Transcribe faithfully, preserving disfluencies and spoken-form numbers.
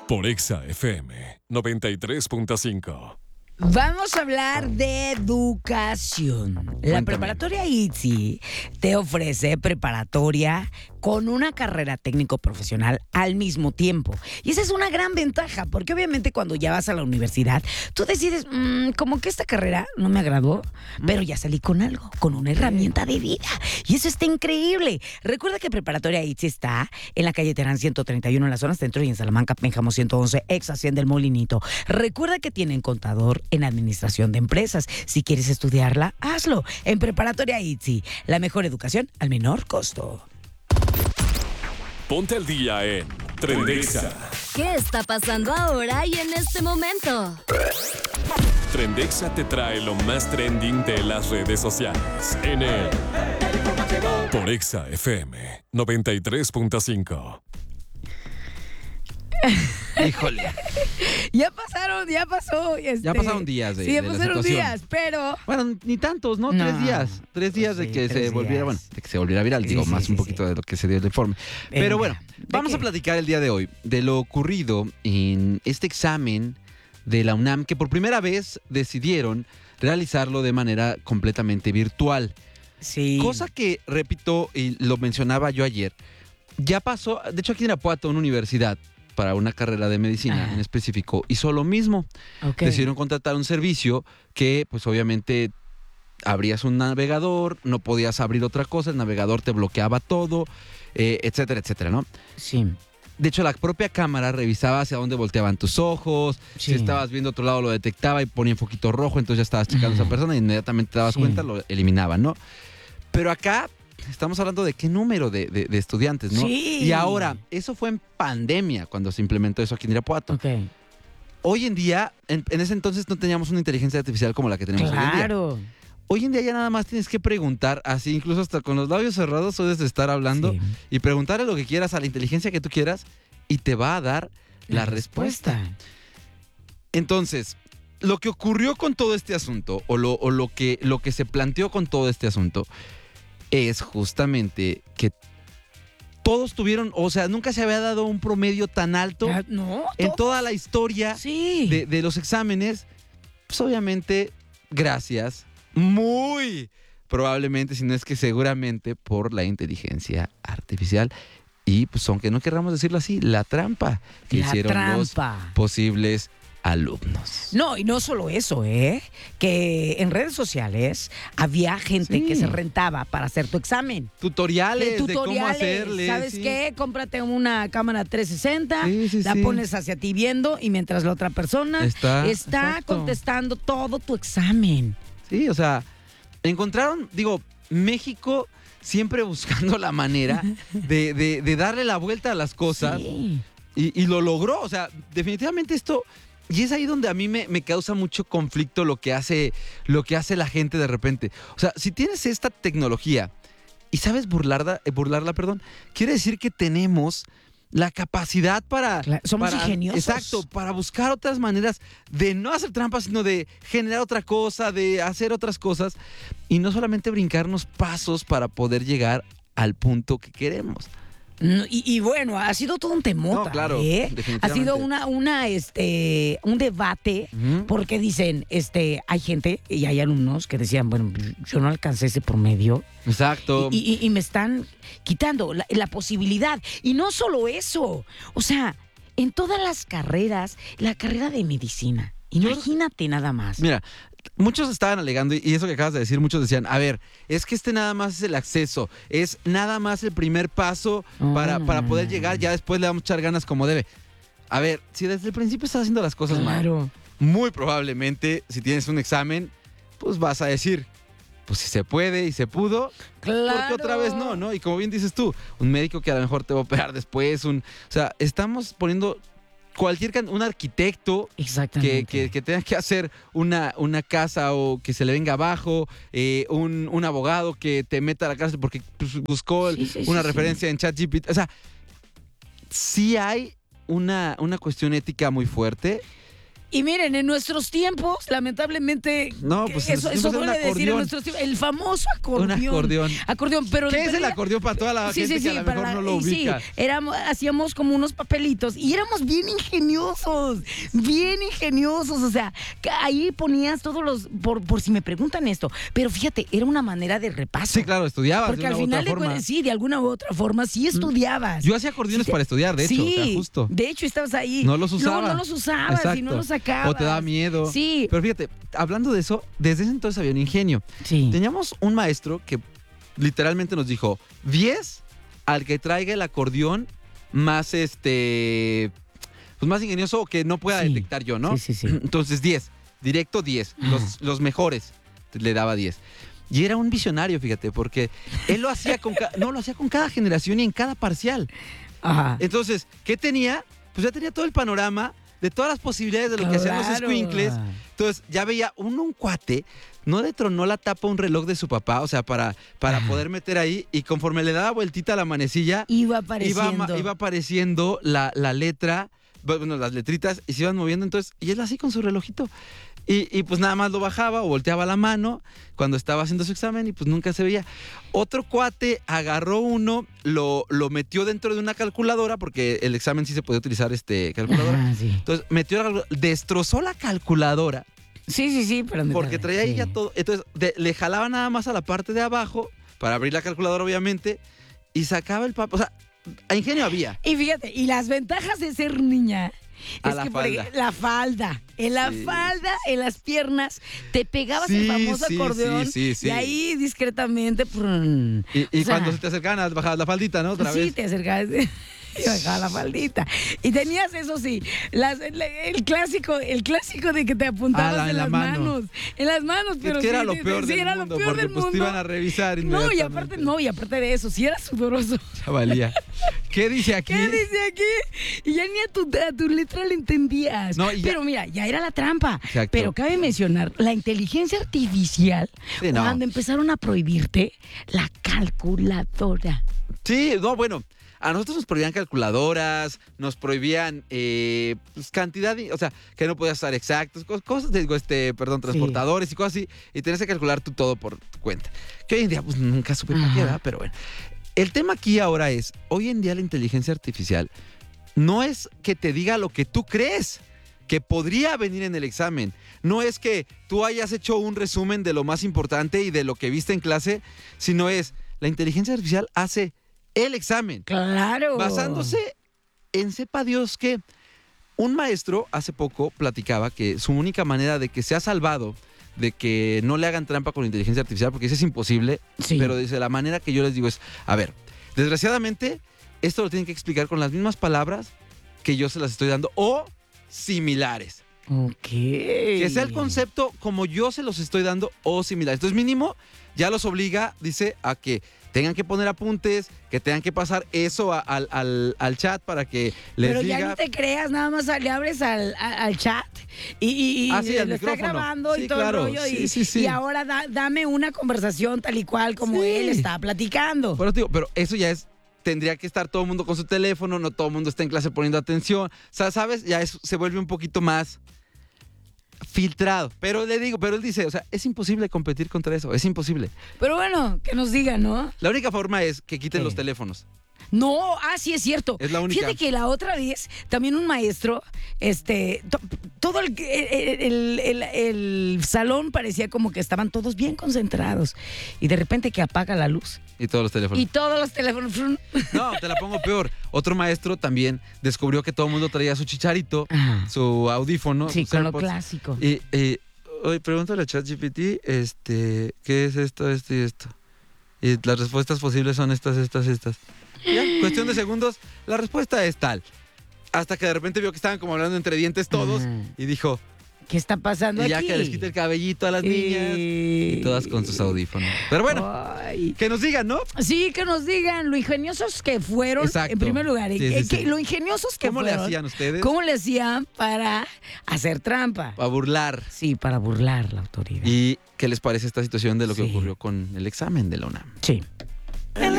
Por Exa F M noventa y tres punto cinco. Vamos a hablar de educación. La Cuéntame. preparatoria I T S I te ofrece preparatoria con una carrera técnico-profesional al mismo tiempo. Y esa es una gran ventaja, porque obviamente cuando ya vas a la universidad, tú decides, mmm, como que esta carrera no me agradó, pero ya salí con algo, con una herramienta de vida. Y eso está increíble. Recuerda que preparatoria I T S I está en la calle Terán ciento treinta y uno en la zona centro y en Salamanca, Pénjamo ciento once, ex Hacienda del Molinito. Recuerda que tienen contador en administración de empresas. Si quieres estudiarla, hazlo en preparatoria I T S I. La mejor educación al menor costo. Ponte al día en Trendexa. ¿Qué está pasando ahora y en este momento? Trendexa te trae lo más trending de las redes sociales en el Por Exa F M noventa y tres punto cinco. Híjole. Ya pasaron, ya pasó. Este, Ya pasaron días de- Sí, ya de la pasaron situación. días, pero... Bueno, ni tantos, ¿no? No. Tres días. Tres días Pues de sí, que tres se volviera, días. bueno, de que se volviera viral, Sí, digo, sí, más sí, un poquito sí. de lo que se dio el informe. Venga. Pero bueno, ¿De vamos qué? a platicar el día de hoy de lo ocurrido en este examen de la UNAM, que por primera vez decidieron realizarlo de manera completamente virtual. Sí. Cosa que, repito, y lo mencionaba yo ayer, ya pasó, de hecho aquí en Irapuato, una universidad, para una carrera de medicina Ajá. en específico, hizo lo mismo. Ok. Decidieron contratar un servicio que, pues obviamente, abrías un navegador, no podías abrir otra cosa, el navegador te bloqueaba todo, eh, etcétera, etcétera, ¿no? Sí. De hecho, la propia cámara revisaba hacia dónde volteaban tus ojos, Sí. si estabas viendo otro lado lo detectaba y ponía un foquito rojo, entonces ya estabas checando a esa persona y inmediatamente te dabas Sí. cuenta, lo eliminaban, ¿no? Pero acá estamos hablando de qué número de, de- de estudiantes, ¿no? Sí. Y ahora, eso fue en pandemia cuando se implementó eso aquí en Irapuato. Ok. Hoy en día, en, en ese entonces no teníamos una inteligencia artificial como la que tenemos hoy en día. Claro. Hoy en día ya nada más tienes que preguntar, así incluso hasta con los labios cerrados puedes estar hablando Sí. y preguntarle lo que quieras a la inteligencia que tú quieras y te va a dar la, respuesta. Entonces, lo que ocurrió con todo este asunto o lo, o lo que, lo que se planteó con todo este asunto es justamente que todos tuvieron, o sea, nunca se había dado un promedio tan alto Ah, No, en todo- toda la historia Sí. de, de los exámenes, pues obviamente, gracias, muy probablemente, si no es que seguramente, por la inteligencia artificial y, pues aunque no querramos decirlo así, la trampa que La hicieron los trampa. posibles alumnos. No, y no solo eso, ¿eh? Que en redes sociales había gente Sí. que se rentaba para hacer tu examen. Tutoriales, Eh, de cómo hacerle. ¿Sabes sí. qué? Cómprate una cámara trescientos sesenta, Sí, sí, la sí. pones hacia ti viendo y mientras la otra persona Está, está exacto. contestando todo tu examen. Sí, o sea, encontraron, digo, México siempre buscando la manera de, de- de darle la vuelta a las cosas. Sí. Y, y lo logró, o sea, definitivamente esto, y es ahí donde a mí me, me causa mucho conflicto lo que, hace, lo que hace la gente de repente. O sea, si tienes esta tecnología y sabes burlarla, eh, burlarla, perdón, quiere decir que tenemos la capacidad para... Cla- somos para- ingeniosos. Exacto, para buscar otras maneras de no hacer trampas, sino de generar otra cosa, de hacer otras cosas, y no solamente brincarnos pasos para poder llegar al punto que queremos. No, Y, y bueno, ha sido todo un temota, No, claro, ¿eh? definitivamente. Ha sido una, una, este, un debate, Ujú. porque dicen, este, hay gente y hay alumnos que decían, bueno, yo no alcancé ese promedio Exacto. y, y- y me están quitando la, la posibilidad. Y no solo eso, o sea, en todas las carreras, la carrera de medicina, imagínate nada más. Mira, muchos estaban alegando, y eso que acabas de decir, muchos decían, a ver, es que este nada más es el acceso, es nada más el primer paso para, Oh. para poder llegar, ya después le vamos a echar ganas como debe. A ver, si desde el principio estás haciendo las cosas mal, Claro. muy probablemente, si tienes un examen, pues vas a decir, pues si se puede y se pudo, Claro. porque otra vez no, ¿no? Y como bien dices tú, un médico que a lo mejor te va a operar después, un, o sea, estamos poniendo cualquier, can- un arquitecto que, Exactamente. que, que tenga que hacer una, una casa o que se le venga abajo, eh, un, un abogado que te meta a la cárcel porque pues, buscó el- Sí, sí, sí, una sí. referencia en ChatGPT. O sea, sí hay una, una cuestión ética muy fuerte. Y miren, en nuestros tiempos, lamentablemente, No, pues en eso, nuestros eso tiempos era un duele decir en acordeón. nuestros tiempos, el famoso acordeón. Un acordeón. Acordeón, pero ¿Qué de es el perdida- acordeón para toda la Sí, gente sí, que sí, a lo para mejor la- no lo y sí, ubica? éramos, hacíamos como unos papelitos y éramos bien ingeniosos, bien ingeniosos, o sea, que ahí ponías todos los, por, por si me preguntan esto, pero fíjate, era una manera de repaso. Sí, claro, estudiabas Porque de una al u final otra de forma. cuentas, sí, de alguna u otra forma, sí estudiabas. Yo hacía acordeones Sí te- para estudiar, de hecho, sí, o sea, justo. de hecho estabas ahí. No los usabas. No, no los usabas y no Exacto. los sacabas. O te daba miedo. Sí. Pero fíjate, hablando de eso, desde ese entonces había un ingenio. Sí. Teníamos un maestro que literalmente nos dijo, diez al que traiga el acordeón más este pues más ingenioso o que no pueda Sí. detectar yo, ¿no? Sí, sí, sí. Entonces diez, directo diez, los, los mejores le daba diez. Y era un visionario, fíjate, porque él lo hacía con ca- no, lo hacía con cada generación y en cada parcial. Ajá. Entonces, ¿qué tenía? Pues ya tenía todo el panorama de todas las posibilidades de lo que hacían los Claro. escuincles. Entonces, ya veía uno, un cuate, no le tronó la tapa a un reloj de su papá, o sea, para, para Ajá. poder meter ahí, y conforme le daba vueltita a la manecilla, Iba iba, apareciendo. ma- iba apareciendo la, la letra, bueno, las letritas, y se iban moviendo, entonces, y él así con su relojito. Y, y pues nada más lo bajaba o volteaba la mano cuando estaba haciendo su examen y pues nunca se veía. Otro cuate agarró uno, lo, lo metió dentro de una calculadora, porque el examen sí se podía utilizar este calculadora. Ajá, sí. Entonces metió la calculadora, destrozó la calculadora Sí, sí, sí, pero me porque tardé, traía ahí sí. ya todo. Entonces de- le jalaba nada más a la parte de abajo para abrir la calculadora, obviamente, y sacaba el papel. O sea, a ingenio había. Y fíjate, y las ventajas de ser niña A es la que por falda. ej- la falda, en la Sí, falda, en las piernas, te pegabas Sí, el famoso sí, acordeón sí, sí, sí. y ahí discretamente prrrn, Y, y o sea, cuando se te acercaban, bajabas la faldita, ¿no? Otra sí, vez. te acercabas y bajaba la faldita. Y tenías, eso sí, las- el, el clásico, el clásico de que te apuntabas Ah, la- en en la las mano. manos. En las manos, pero es que era sí, lo sí, peor sí, del era mundo, lo peor porque del pues te mundo. iban a revisar No, inmediatamente. y aparte, no, y aparte de eso, sí era sudoroso. Ya valía. ¿Qué dice aquí? ¿Qué dice aquí? Y ya ni a tu, a tu letra le entendías. No, y ya- Pero mira, ya era la trampa. Exacto. Pero cabe mencionar, la inteligencia artificial, Sí, no. cuando empezaron a prohibirte la calculadora. Sí, no, bueno. A nosotros nos prohibían calculadoras, nos prohibían eh, pues, cantidad, de- o sea, que no podías usar exactos, cos- cosas, digo, este, perdón, transportadores y cosas así, y tenías que calcular tú todo por tu cuenta. Que hoy en día, pues nunca supe para qué, Ajá. ¿verdad? Pero bueno. El tema aquí ahora es, hoy en día la inteligencia artificial no es que te diga lo que tú crees que podría venir en el examen. No es que tú hayas hecho un resumen de lo más importante y de lo que viste en clase, sino es, la inteligencia artificial hace el examen. Claro. Basándose en sepa Dios que un maestro hace poco platicaba que su única manera de que sea salvado de que no le hagan trampa con la inteligencia artificial, porque eso es imposible, Sí. pero dice, la manera que yo les digo es, a ver, desgraciadamente, esto lo tienen que explicar con las mismas palabras que yo se las estoy dando o similares. Ok. Que sea el concepto como yo se los estoy dando o similares. Entonces, mínimo, ya los obliga, dice, a que tengan que poner apuntes, que tengan que pasar eso a- al, al- al chat para que les Pero diga. ya ni te creas, nada más le abres al, a- al chat y, y, y Ah, sí, al lo está micrófono. grabando Sí, y todo claro. el rollo. Sí, y, sí, sí. y ahora da- dame una conversación tal y cual como Sí. él está platicando. Por eso te digo, pero eso ya es. Tendría que estar todo el mundo con su teléfono, no todo el mundo está en clase poniendo atención. O sea, ¿sabes? Ya eso se vuelve un poquito más filtrado. Pero le digo, pero él dice, o sea, es imposible competir contra eso, es imposible. Pero bueno, que nos digan, ¿no? La única forma es que quiten ¿Qué? los teléfonos. No, ah, sí es cierto. Es la única. Fíjate que la otra vez también un maestro, este, to- todo el, el- el- el- el salón parecía como que estaban todos bien concentrados y de repente que apaga la luz Y todos los teléfonos. y todos los teléfonos. frun. No, te la pongo peor. Otro maestro también descubrió que todo el mundo traía su chicharito, Ajá. su audífono. Sí, sus con lo AirPods. clásico. Y, y oye, pregúntale a ChatGPT, este, ¿qué es esto, esto y esto? Y las respuestas posibles son estas, estas, estas. Ya, cuestión de segundos, la respuesta es tal. Hasta que de repente vio que estaban como hablando entre dientes todos Ajá. y dijo, ¿Qué está pasando y ya aquí? que les quite el cabellito a las niñas y todas con sus audífonos. Pero bueno, Ay. que nos digan, ¿no? Sí, que nos digan lo ingeniosos que fueron, Exacto. en primer lugar. Sí, eh, sí, que- sí. Lo ingeniosos que ¿Cómo le fueron. hacían ustedes? ¿Cómo le hacían para hacer trampa? A burlar. Sí, para burlar la autoridad. ¿Y qué les parece esta situación de lo que Sí. ocurrió con el examen de la UNAM? Sí.